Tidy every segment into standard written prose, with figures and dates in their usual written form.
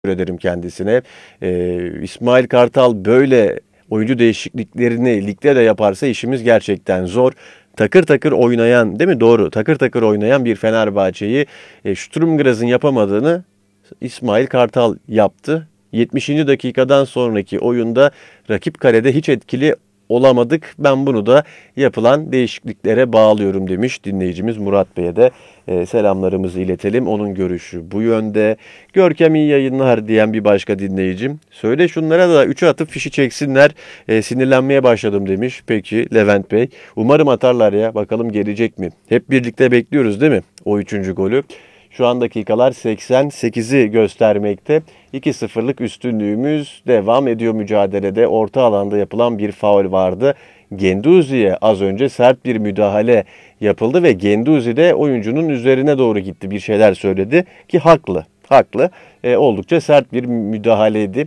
teşekkür ederim kendisine. İsmail Kartal böyle oyuncu değişikliklerini ligde de yaparsa işimiz gerçekten zor. Takır takır oynayan, değil mi? Doğru. Takır takır oynayan bir Fenerbahçe'yi Sturm Graz'ın yapamadığını İsmail Kartal yaptı. 70. dakikadan sonraki oyunda rakip kalede hiç etkili olamadık. Ben bunu da yapılan değişikliklere bağlıyorum demiş dinleyicimiz Murat Bey'e de selamlarımızı iletelim. Onun görüşü bu yönde. Görkem iyi yayınlar diyen bir başka dinleyicim. Söyle şunlara da 3'e atıp fişi çeksinler. Sinirlenmeye başladım demiş. Peki Levent Bey. Umarım atarlar ya. Bakalım gelecek mi? Hep birlikte bekliyoruz değil mi? O 3. golü. Şu an dakikalar 88'i göstermekte. 2-0'lık üstünlüğümüz devam ediyor mücadelede. Orta alanda yapılan bir faul vardı. Guendouzi'ye az önce sert bir müdahale yapıldı ve Guendouzi de oyuncunun üzerine doğru gitti. Bir şeyler söyledi ki haklı. Haklı. Oldukça sert bir müdahaleydi.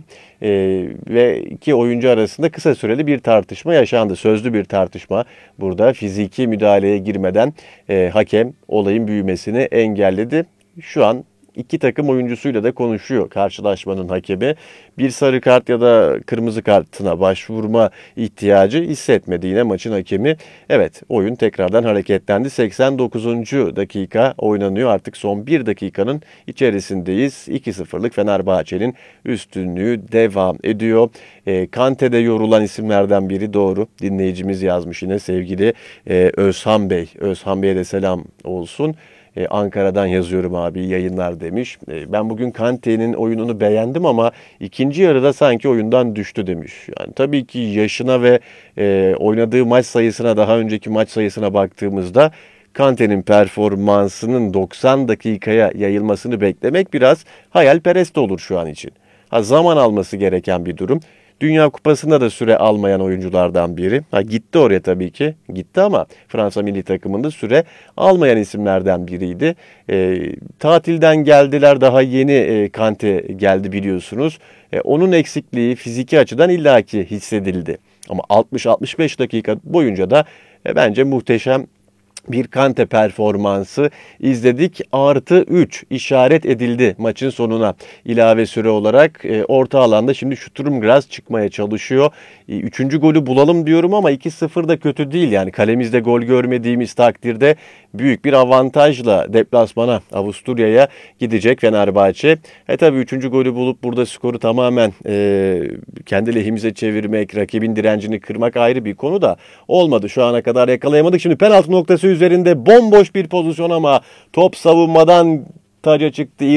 Ve iki oyuncu arasında kısa süreli bir tartışma yaşandı. Sözlü bir tartışma. Burada fiziki müdahaleye girmeden hakem olayın büyümesini engelledi. Şu an iki takım oyuncusuyla da konuşuyor karşılaşmanın hakemi. Bir sarı kart ya da kırmızı kartına başvurma ihtiyacı hissetmedi yine maçın hakemi. Evet, oyun tekrardan hareketlendi. 89. dakika oynanıyor. Artık son 1 dakikanın içerisindeyiz. 2-0'lık Fenerbahçe'nin üstünlüğü devam ediyor. Kante'de yorulan isimlerden biri, doğru. Dinleyicimiz yazmış yine, sevgili Özhan Bey. Özhan Bey'e de selam olsun. Ankara'dan yazıyorum abi, yayınlar demiş. Ben bugün Kante'nin oyununu beğendim ama ikinci yarıda sanki oyundan düştü demiş. Yani tabii ki yaşına ve oynadığı maç sayısına, daha önceki maç sayısına baktığımızda Kante'nin performansının 90 dakikaya yayılmasını beklemek biraz hayalperest olur şu an için. Zaman alması gereken bir durum. Dünya Kupası'nda da süre almayan oyunculardan biri. Gitti oraya tabii ki. Gitti ama Fransa milli takımında süre almayan isimlerden biriydi. Tatilden geldiler. Daha yeni Kante geldi biliyorsunuz. Onun eksikliği fiziki açıdan illaki hissedildi. Ama 60-65 dakika boyunca da bence muhteşem bir Kante performansı izledik. Artı 3 işaret edildi maçın sonuna. İlave süre olarak orta alanda şimdi Sturm Graz çıkmaya çalışıyor. Üçüncü golü bulalım diyorum ama 2-0 da kötü değil. Yani kalemizde gol görmediğimiz takdirde büyük bir avantajla deplasmana, Avusturya'ya gidecek Fenerbahçe. Tabii üçüncü golü bulup burada skoru tamamen kendi lehimize çevirmek, rakibin direncini kırmak ayrı bir konu da olmadı. Şu ana kadar yakalayamadık. Şimdi penaltı noktası üzerinde bomboş bir pozisyon ama top savunmadan taca çıktı.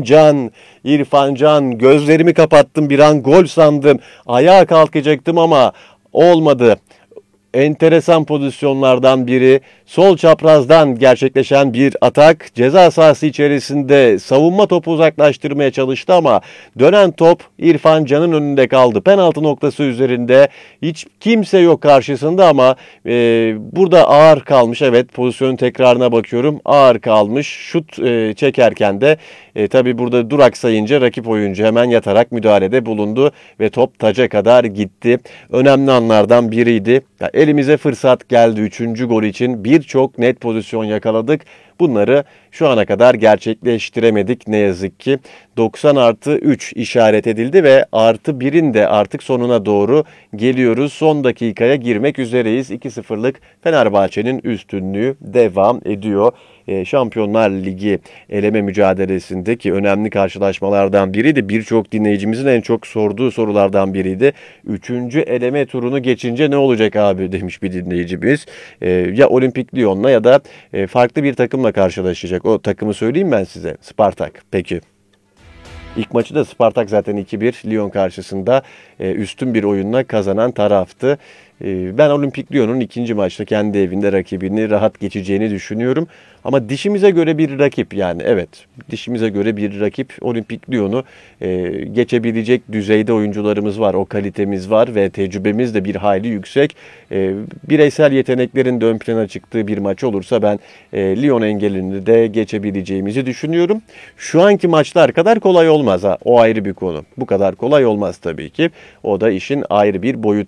İrfan Can, gözlerimi kapattım, bir an gol sandım. Ayağa kalkacaktım ama olmadı. Enteresan pozisyonlardan biri, sol çaprazdan gerçekleşen bir atak. Ceza sahası içerisinde savunma topu uzaklaştırmaya çalıştı ama dönen top İrfan Can'ın önünde kaldı. Penaltı noktası üzerinde hiç kimse yok karşısında ama burada ağır kalmış. Evet, pozisyonun tekrarına bakıyorum. Ağır kalmış. Şut çekerken de tabii burada duraksayınca rakip oyuncu hemen yatarak müdahalede bulundu ve top taca kadar gitti. Önemli anlardan biriydi. Elimize fırsat geldi 3. gol için. Birçok net pozisyon yakaladık. Bunları şu ana kadar gerçekleştiremedik ne yazık ki. 90+3 işaret edildi ve +1'in de artık sonuna doğru geliyoruz. Son dakikaya girmek üzereyiz. 2-0'lık Fenerbahçe'nin üstünlüğü devam ediyor. Şampiyonlar Ligi eleme mücadelesindeki önemli karşılaşmalardan biriydi. Birçok dinleyicimizin en çok sorduğu sorulardan biriydi. 3. eleme turunu geçince ne olacak abi demiş bir dinleyicimiz. Ya Olimpik Lyon'la ya da farklı bir takımla karşılaşacak. O takımı söyleyeyim ben size. Spartak. Peki. İlk maçı da Spartak zaten 2-1 Lyon karşısında üstün bir oyunla kazanan taraftı. Ben Olimpik Lyon'un ikinci maçta kendi evinde rakibini rahat geçeceğini düşünüyorum. Ama dişimize göre bir rakip, yani evet, dişimize göre bir rakip. Olimpik Lyon'u geçebilecek düzeyde oyuncularımız var. O kalitemiz var ve tecrübemiz de bir hayli yüksek. Bireysel yeteneklerin de ön plana çıktığı bir maç olursa ben Lyon engelini de geçebileceğimizi düşünüyorum. Şu anki maçlar kadar kolay olmaz ha. O ayrı bir konu. Bu kadar kolay olmaz tabii ki. O da işin ayrı bir boyutu.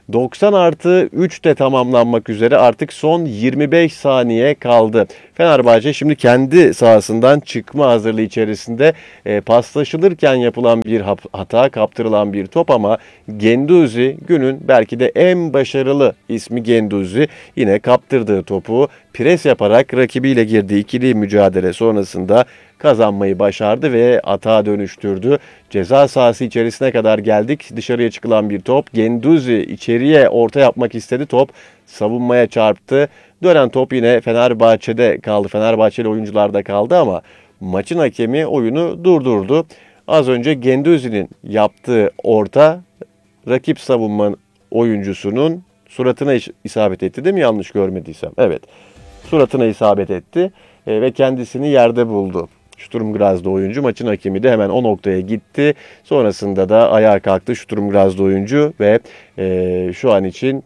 90+3'te tamamlanmak üzere, artık son 25 saniye kaldı. Fenerbahçe şimdi kendi sahasından çıkma hazırlığı içerisinde, paslaşılırken yapılan bir hata, kaptırılan bir top ama Guendouzi, günün belki de en başarılı ismi Guendouzi, yine kaptırdığı topu pres yaparak rakibiyle girdiği ikili mücadele sonrasında kazanmayı başardı ve atağa dönüştürdü. Ceza sahası içerisine kadar geldik. Dışarıya çıkılan bir top. Guendouzi içeriye orta yapmak istedi. Top savunmaya çarptı. Dönen top yine Fenerbahçe'de kaldı. Fenerbahçeli oyuncularda kaldı ama maçın hakemi oyunu durdurdu. Az önce Guendouzi'nin yaptığı orta rakip savunma oyuncusunun suratına isabet etti, değil mi? Yanlış görmediysem. Evet. Suratına isabet etti ve kendisini yerde buldu. Sturm Graz'da oyuncu, maçın hakemi de hemen o noktaya gitti. Sonrasında da ayağa kalktı Sturm Graz'da oyuncu ve şu an için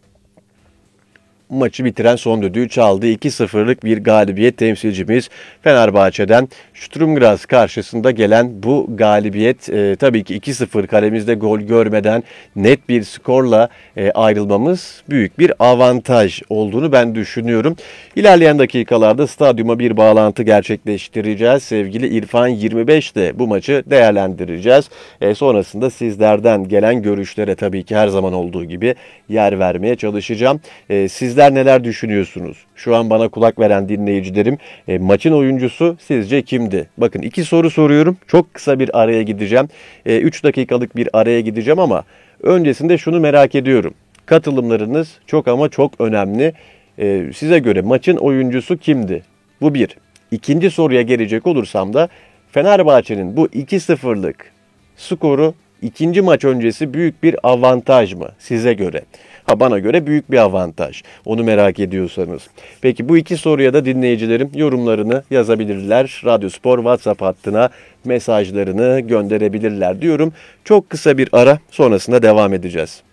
maçı bitiren son düdüğü çaldı. 2-0'lık bir galibiyet temsilcimiz Fenerbahçe'den. Sturm Graz karşısında gelen bu galibiyet, tabii ki 2-0 kalemizde gol görmeden net bir skorla ayrılmamız büyük bir avantaj olduğunu ben düşünüyorum. İlerleyen dakikalarda stadyuma bir bağlantı gerçekleştireceğiz. Sevgili İrfan 25'te bu maçı değerlendireceğiz. Sonrasında sizlerden gelen görüşlere tabii ki her zaman olduğu gibi yer vermeye çalışacağım. Sizler neler düşünüyorsunuz? Şu an bana kulak veren dinleyicilerim, maçın oyuncusu sizce kimdi? Bakın, 2 soru soruyorum. Çok kısa bir araya gideceğim. 3 dakikalık bir araya gideceğim ama öncesinde şunu merak ediyorum. Katılımlarınız çok ama çok önemli. Size göre maçın oyuncusu kimdi? Bu bir. İkinci soruya gelecek olursam da, Fenerbahçe'nin bu 2-0'lık skoru ikinci maç öncesi büyük bir avantaj mı size göre? Bana göre büyük bir avantaj. Onu merak ediyorsanız. Peki bu 2 soruya da dinleyicilerim yorumlarını yazabilirler. Radyospor WhatsApp hattına mesajlarını gönderebilirler diyorum. Çok kısa bir ara, sonrasında devam edeceğiz.